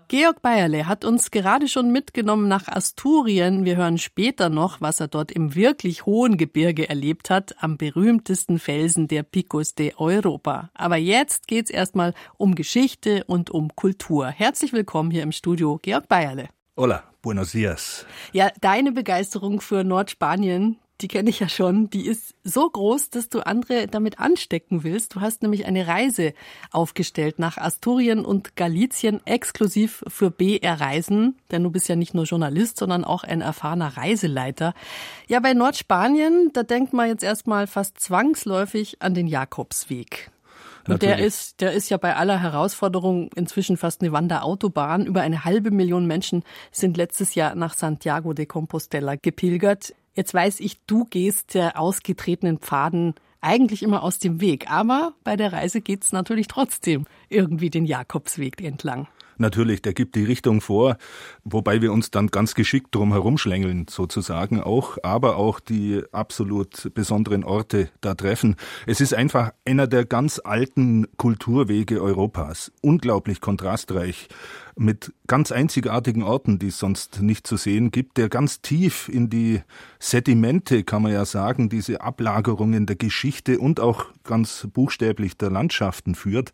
Georg Beierle hat uns gerade schon mitgenommen nach Asturien. Wir hören später noch, was er dort im wirklich hohen Gebirge erlebt hat, am berühmtesten Felsen der Picos de Europa. Aber jetzt geht's erstmal um Geschichte und um Kultur. Herzlich willkommen hier im Studio, Georg Beierle. Hola, buenos días. Ja, deine Begeisterung für Nordspanien, die kenne ich ja schon, die ist so groß, dass du andere damit anstecken willst. Du hast nämlich eine Reise aufgestellt nach Asturien und Galizien exklusiv für BR Reisen. Denn du bist ja nicht nur Journalist, sondern auch ein erfahrener Reiseleiter. Ja, bei Nordspanien, da denkt man jetzt erstmal fast zwangsläufig an den Jakobsweg. Und der ist ja bei aller Herausforderung inzwischen fast eine Wanderautobahn. Über 500.000 Menschen sind letztes Jahr nach Santiago de Compostela gepilgert. Jetzt weiß ich, du gehst der ausgetretenen Pfaden eigentlich immer aus dem Weg. Aber bei der Reise geht's natürlich trotzdem irgendwie den Jakobsweg entlang. Natürlich, der gibt die Richtung vor, wobei wir uns dann ganz geschickt drum herumschlängeln sozusagen auch, aber auch die absolut besonderen Orte da treffen. Es ist einfach einer der ganz alten Kulturwege Europas, unglaublich kontrastreich, mit ganz einzigartigen Orten, die es sonst nicht zu sehen gibt, der ganz tief in die Sedimente, kann man ja sagen, diese Ablagerungen der Geschichte und auch ganz buchstäblich der Landschaften führt.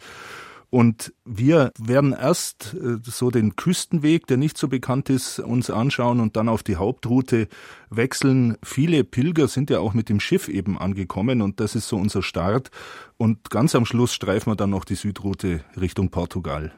Und wir werden erst so den Küstenweg, der nicht so bekannt ist, uns anschauen und dann auf die Hauptroute wechseln. Viele Pilger sind ja auch mit dem Schiff eben angekommen und das ist so unser Start. Und ganz am Schluss streifen wir dann noch die Südroute Richtung Portugal.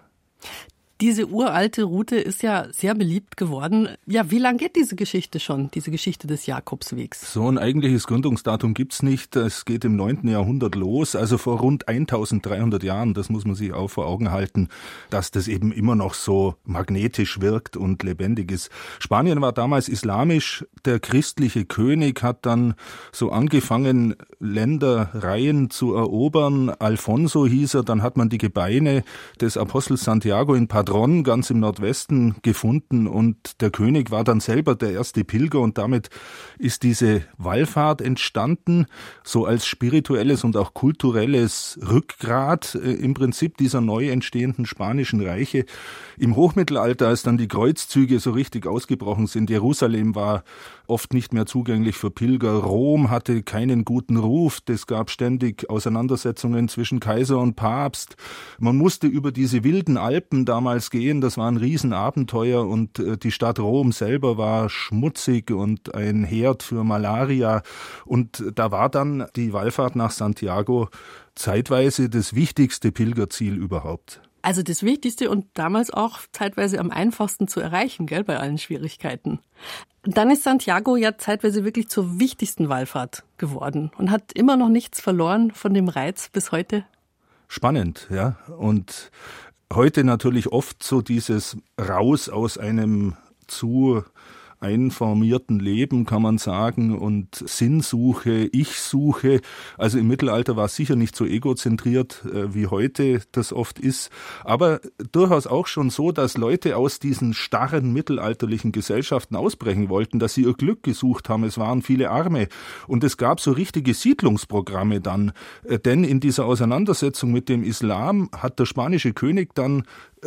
Diese uralte Route ist ja sehr beliebt geworden. Ja, wie lang geht diese Geschichte schon, diese Geschichte des Jakobswegs? So ein eigentliches Gründungsdatum gibt's nicht. Es geht im 9. Jahrhundert los, also vor rund 1300 Jahren. Das muss man sich auch vor Augen halten, dass das eben immer noch so magnetisch wirkt und lebendig ist. Spanien war damals islamisch. Der christliche König hat dann so angefangen, Ländereien zu erobern. Alfonso hieß er, dann hat man die Gebeine des Apostels Santiago in Padrón ganz im Nordwesten gefunden und der König war dann selber der erste Pilger und damit ist diese Wallfahrt entstanden, so als spirituelles und auch kulturelles Rückgrat im Prinzip dieser neu entstehenden spanischen Reiche. Im Hochmittelalter, als dann die Kreuzzüge so richtig ausgebrochen sind, Jerusalem war oft nicht mehr zugänglich für Pilger, Rom hatte keinen guten Ruf, es gab ständig Auseinandersetzungen zwischen Kaiser und Papst, man musste über diese wilden Alpen damals gehen, das war ein Riesenabenteuer und die Stadt Rom selber war schmutzig und ein Herd für Malaria und da war dann die Wallfahrt nach Santiago zeitweise das wichtigste Pilgerziel überhaupt. Also das Wichtigste und damals auch zeitweise am einfachsten zu erreichen, gell, bei allen Schwierigkeiten. Dann ist Santiago ja zeitweise wirklich zur wichtigsten Wallfahrt geworden und hat immer noch nichts verloren von dem Reiz bis heute. Spannend, ja. Und heute natürlich oft so dieses Raus aus einem zu einformierten Leben, kann man sagen, und Sinnsuche, Ich-Suche. Also im Mittelalter war es sicher nicht so egozentriert, wie heute das oft ist, aber durchaus auch schon so, dass Leute aus diesen starren mittelalterlichen Gesellschaften ausbrechen wollten, dass sie ihr Glück gesucht haben. Es waren viele Arme und es gab so richtige Siedlungsprogramme dann, denn in dieser Auseinandersetzung mit dem Islam hat der spanische König dann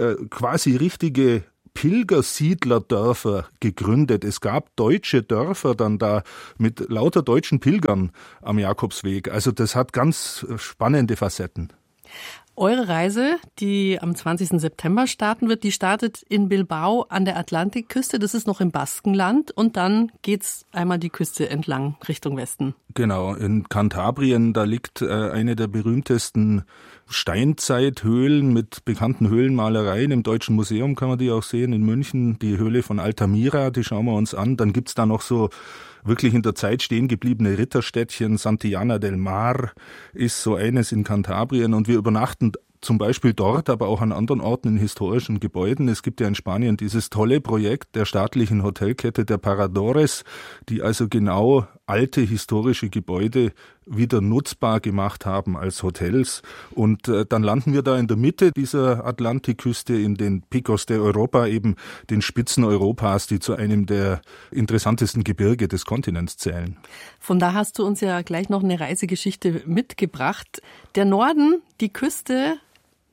quasi richtige Pilgersiedlerdörfer gegründet. Es gab deutsche Dörfer dann da mit lauter deutschen Pilgern am Jakobsweg. Also das hat ganz spannende Facetten. Eure Reise, die am 20. September starten wird, die startet in Bilbao an der Atlantikküste. Das ist noch im Baskenland. Und dann geht's einmal die Küste entlang Richtung Westen. Genau, in Kantabrien, da liegt eine der berühmtesten Steinzeithöhlen mit bekannten Höhlenmalereien. Im Deutschen Museum kann man die auch sehen, in München, die Höhle von Altamira, die schauen wir uns an. Dann gibt's da noch so wirklich in der Zeit stehen gebliebene Ritterstädtchen. Santillana del Mar ist so eines in Kantabrien und wir übernachten zum Beispiel dort, aber auch an anderen Orten in historischen Gebäuden. Es gibt ja in Spanien dieses tolle Projekt der staatlichen Hotelkette der Paradores, die also genau alte historische Gebäude wieder nutzbar gemacht haben als Hotels. Und dann landen wir da in der Mitte dieser Atlantikküste in den Picos de Europa, eben den Spitzen Europas, die zu einem der interessantesten Gebirge des Kontinents zählen. Von da hast du uns ja gleich noch eine Reisegeschichte mitgebracht. Der Norden, die Küste,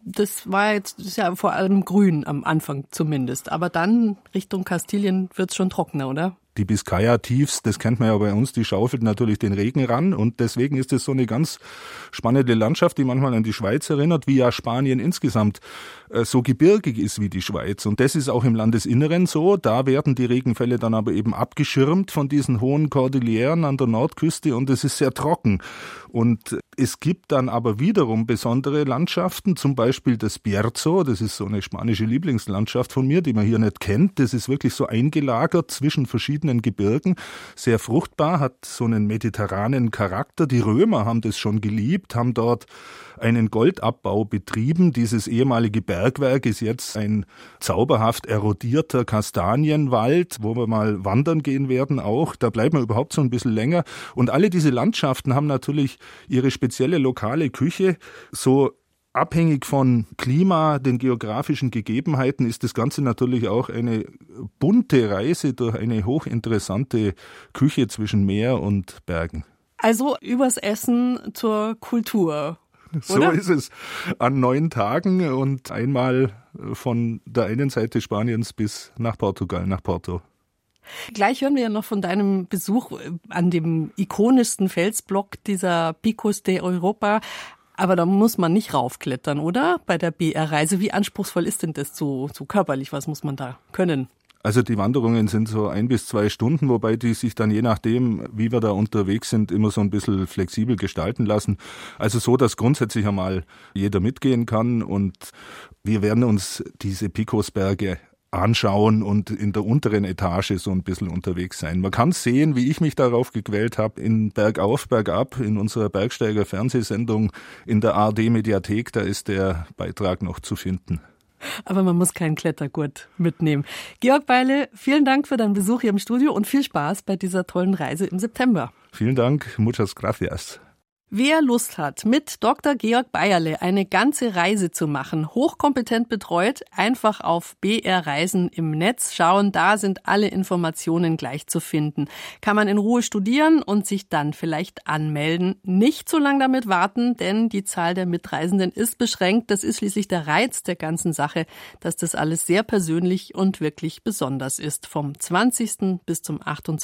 das ist ja vor allem grün am Anfang zumindest. Aber dann Richtung Kastilien wird's schon trockener, oder? Die Biscaya-Tiefs, das kennt man ja bei uns, die schaufelt natürlich den Regen ran und deswegen ist es so eine ganz spannende Landschaft, die manchmal an die Schweiz erinnert, wie ja Spanien insgesamt so gebirgig ist wie die Schweiz. Und das ist auch im Landesinneren so, da werden die Regenfälle dann aber eben abgeschirmt von diesen hohen Kordilleren an der Nordküste und es ist sehr trocken. Und es gibt dann aber wiederum besondere Landschaften, zum Beispiel das Bierzo, das ist so eine spanische Lieblingslandschaft von mir, die man hier nicht kennt. Das ist wirklich so eingelagert zwischen verschiedenen Gebirgen, sehr fruchtbar, hat so einen mediterranen Charakter. Die Römer haben das schon geliebt, haben dort einen Goldabbau betrieben. Dieses ehemalige Bergwerk ist jetzt ein zauberhaft erodierter Kastanienwald, wo wir mal wandern gehen werden auch. Da bleiben wir überhaupt so ein bisschen länger. Und alle diese Landschaften haben natürlich ihre spezielle lokale Küche. So abhängig von Klima, den geografischen Gegebenheiten ist das Ganze natürlich auch eine bunte Reise durch eine hochinteressante Küche zwischen Meer und Bergen. Also übers Essen zur Kultur. So oder? ist es. An 9 Tagen und einmal von der einen Seite Spaniens bis nach Portugal, nach Porto. Gleich hören wir ja noch von deinem Besuch an dem ikonischsten Felsblock dieser Picos de Europa. Aber da muss man nicht raufklettern, oder? Bei der BR-Reise. Wie anspruchsvoll ist denn das so körperlich? Was muss man da können? Also die Wanderungen sind so 1 bis 2 Stunden, wobei die sich dann je nachdem, wie wir da unterwegs sind, immer so ein bisschen flexibel gestalten lassen. Also so, dass grundsätzlich einmal jeder mitgehen kann und wir werden uns diese Picosberge anschauen und in der unteren Etage so ein bisschen unterwegs sein. Man kann sehen, wie ich mich darauf gequält habe, in Bergauf, Bergab, in unserer Bergsteiger-Fernsehsendung in der ARD-Mediathek, da ist der Beitrag noch zu finden. Aber man muss keinen Klettergurt mitnehmen. Georg Beile, vielen Dank für deinen Besuch hier im Studio und viel Spaß bei dieser tollen Reise im September. Vielen Dank, muchas gracias. Wer Lust hat, mit Dr. Georg Beierle eine ganze Reise zu machen, hochkompetent betreut, einfach auf BR Reisen im Netz schauen, da sind alle Informationen gleich zu finden. Kann man in Ruhe studieren und sich dann vielleicht anmelden. Nicht zu lange damit warten, denn die Zahl der Mitreisenden ist beschränkt. Das ist schließlich der Reiz der ganzen Sache, dass das alles sehr persönlich und wirklich besonders ist. Vom 20. bis zum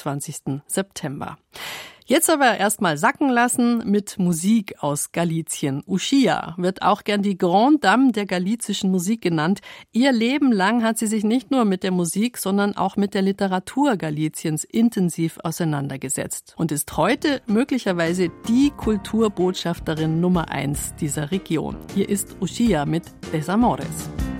28. September. Jetzt aber erstmal sacken lassen mit Musik aus Galizien. Uschia wird auch gern die Grande Dame der galizischen Musik genannt. Ihr Leben lang hat sie sich nicht nur mit der Musik, sondern auch mit der Literatur Galiziens intensiv auseinandergesetzt und ist heute möglicherweise die Kulturbotschafterin Nummer 1 dieser Region. Hier ist Uschia mit Desamores.